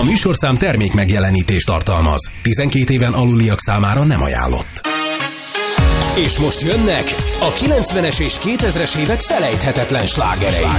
műsorszám termék megjelenítést tartalmaz. 12 éven aluliak számára nem ajánlott. És most jönnek a 90-es és 2000-es évek felejthetetlen slágerei.